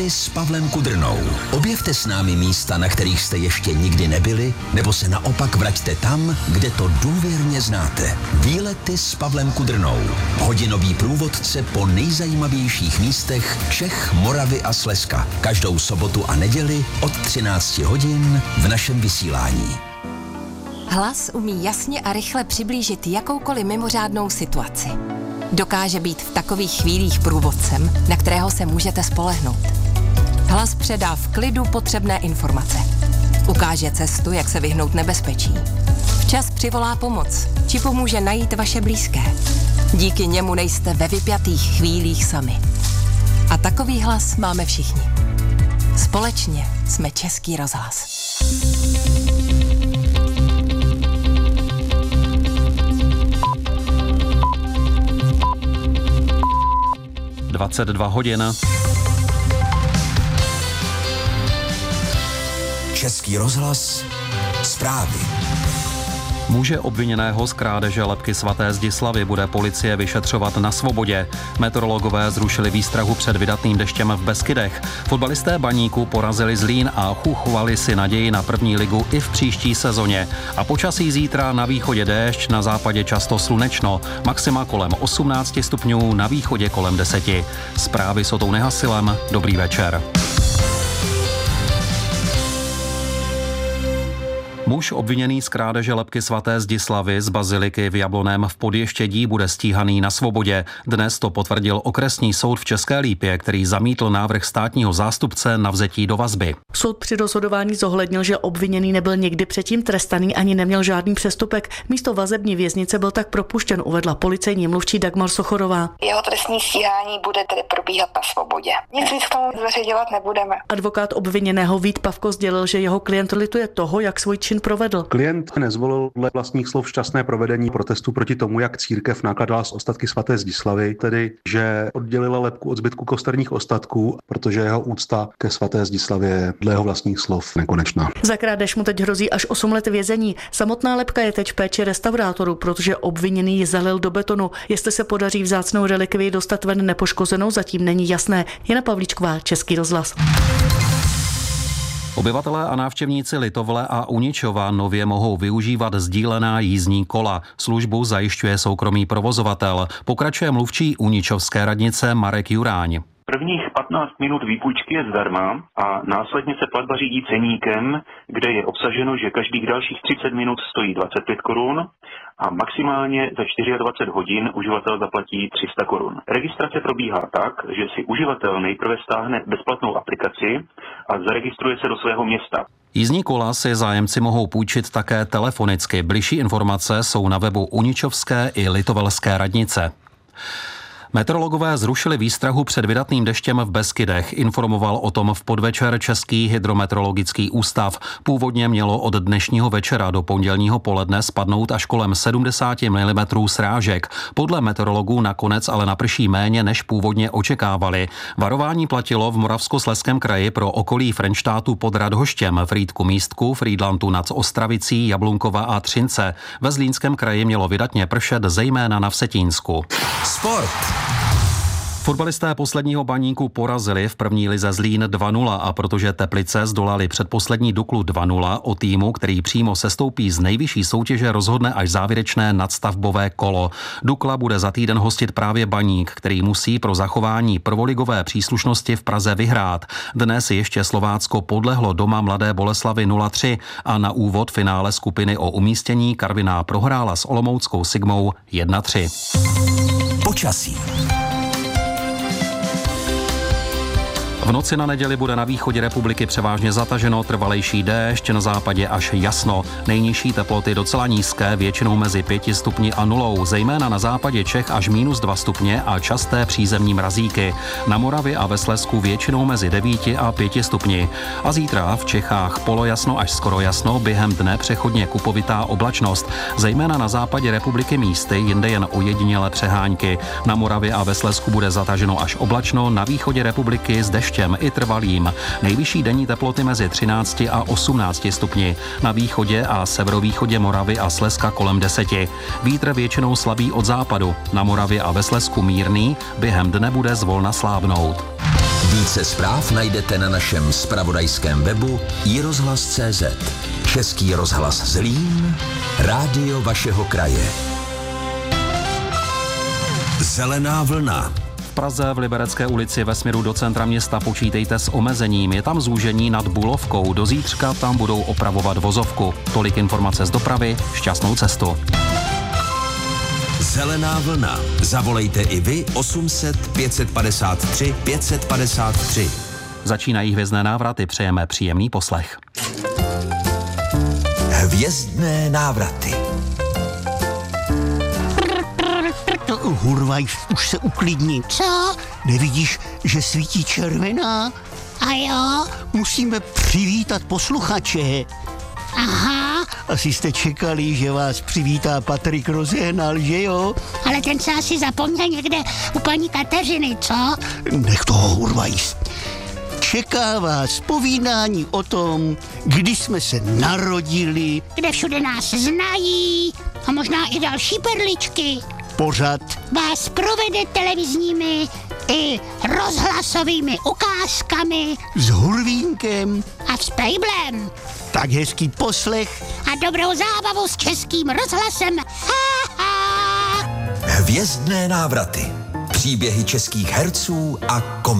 Výlety s Pavlem Kudrnou. Objevte s námi místa, na kterých jste ještě nikdy nebyli, nebo se naopak vraťte tam, kde to důvěrně znáte. Výlety s Pavlem Kudrnou. Hodinový průvodce po nejzajímavějších místech Čech, Moravy a Slezska. Každou sobotu a neděli od 13 hodin v našem vysílání. Hlas umí jasně a rychle přiblížit jakoukoliv mimořádnou situaci. Dokáže být v takových chvílích průvodcem, na kterého se můžete spolehnout. Hlas předá v klidu potřebné informace. Ukáže cestu, jak se vyhnout nebezpečí. Včas přivolá pomoc, či pomůže najít vaše blízké. Díky němu nejste ve vypjatých chvílích sami. A takový hlas máme všichni. Společně jsme Český rozhlas. 22 hodin. Český rozhlas, zprávy. Muže obviněného z krádeže lebky svaté Zdislavy bude policie vyšetřovat na svobodě. Meteorologové zrušili výstrahu před vydatným deštěm v Beskydech. Fotbalisté Baníku porazili Zlín a uchovali si naději na první ligu i v příští sezóně. A počasí zítra na východě déšť, na západě často slunečno. Maxima kolem 18 stupňů, na východě kolem 10. Zprávy s Otou Nehasilem. Dobrý večer. Muž obviněný z krádeže lebky svaté Zdislavy z baziliky v Jabloném v Podještědí bude stíhaný na svobodě. Dnes to potvrdil okresní soud v České Lípě, který zamítl návrh státního zástupce na vzetí do vazby. Soud při rozhodování zohlednil, že obviněný nebyl nikdy předtím trestaný ani neměl žádný přestupek. Místo vazební věznice byl tak propuštěn, uvedla policejní mluvčí Dagmar Sochorová. Jeho trestní stíhání bude tedy probíhat na svobodě. Nic víc k tomu zveřejňovat nebudeme. Advokát obviněného Vít Pavko sdělil, že jeho klient lituje toho, jak svůj čin provedl. Klient nezvolil dle vlastních slov šťastné provedení protestu proti tomu, jak církev nakladala s ostatky svaté Zdislavy, tedy že oddělila lebku od zbytku kosterních ostatků, protože jeho úcta ke svaté Zdislavě je dle jeho vlastních slov nekonečná. Za krádež mu teď hrozí až 8 let vězení. Samotná lebka je teď v péči restaurátorů, protože obviněný ji zalil do betonu. Jestli se podaří vzácnou relikvii dostat ven nepoškozenou, zatím není jasné. Jana Pavlíčková, Český rozhlas. Obyvatelé a návštěvníci Litovle a Uničova nově mohou využívat sdílená jízdní kola. Službu zajišťuje soukromý provozovatel. Pokračuje mluvčí uničovské radnice Marek Juráň. Prvních 15 minut výpůjčky je zdarma a následně se platba řídí ceníkem, kde je obsaženo, že každých dalších 30 minut stojí 25 korun a maximálně za 24 hodin uživatel zaplatí 300 korun. Registrace probíhá tak, že si uživatel nejprve stáhne bezplatnou aplikaci a zaregistruje se do svého města. Jízdní kola si zájemci mohou půjčit také telefonicky. Bližší informace jsou na webu Uničovské i Litovelské radnice. Meteorologové zrušili výstrahu před vydatným deštěm v Beskydech. Informoval o tom v podvečer Český hydrometeorologický ústav. Původně mělo od dnešního večera do pondělního poledne spadnout až kolem 70 mm srážek. Podle meteorologů nakonec ale naprší méně, než původně očekávali. Varování platilo v Moravskoslezském kraji pro okolí Frenštátu pod Radhoštěm, Frýdku Místku, Frýdlantu nad Ostravicí, Jablunkova a Třince. Ve Zlínském kraji mělo vydatně pršet zejména na Vsetínsku. Sport. Fotbalisté posledního Baníku porazili v první lize Zlín 2-0 a protože Teplice zdolali předposlední Duklu 2-0, o týmu, který přímo sestoupí z nejvyšší soutěže, rozhodne až závěrečné nadstavbové kolo. Dukla bude za týden hostit právě Baník, který musí pro zachování prvoligové příslušnosti v Praze vyhrát. Dnes ještě Slovácko podlehlo doma Mladé Boleslavi 0-3 a na úvod finále skupiny o umístění Karviná prohrála s olomouckou Sigmou 1-3. Počasí. V noci na neděli bude na východě republiky převážně zataženo, trvalejší déšť, na západě až jasno. Nejnižší teploty docela nízké, většinou mezi 5 stupni a 0, zejména na západě Čech až -2 stupně a časté přízemní mrazíky. Na Moravě a ve Slezsku většinou mezi 9 a 5 stupni. A zítra v Čechách polojasno až skoro jasno, během dne přechodně kupovitá oblačnost. Zejména na západě republiky místy, jinde jen ojedinělé přehánky. Na Moravě a ve Slezsku bude zataženo až oblačno, na východě republiky s deštěm i trvalým. Nejvyšší denní teploty mezi 13 a 18 stupni. Na východě a severovýchodě Moravy a Slezska kolem 10. Vítr většinou slabý od západu. Na Moravě a ve Slezsku mírný, během dne bude zvolna slábnout. Více zpráv najdete na našem zpravodajském webu iRozhlas.cz. Český rozhlas Zlín, rádio vašeho kraje. Zelená vlna. V Praze v Liberecké ulici ve směru do centra města počítejte s omezením. Je tam zúžení nad Bulovkou. Do zítřka tam budou opravovat vozovku. Tolik informace z dopravy. Šťastnou cestu. Zelená vlna. Zavolejte i vy 800 553 553. Začínají hvězdné návraty. Přejeme příjemný poslech. Hvězdné návraty. Hurvaj, už se uklidni. Co? Nevidíš, že svítí červená? A jo? Musíme přivítat posluchače. Aha. Asi jste čekali, že vás přivítá Patrik Rozehnal, že jo? Ale ten se asi zapomněl někde u paní Kateřiny, co? Nech toho, Hurvaj. Čeká vás povídání o tom, kdy jsme se narodili. Kde všude nás znají a možná i další perličky. Pořad vás provede televizními i rozhlasovými ukázkami s Hurvínkem a s Pejblem. Tak hezký poslech a dobrou zábavu s Českým rozhlasem. Ha, ha. Hvězdné návraty. Příběhy českých herců a komiksů.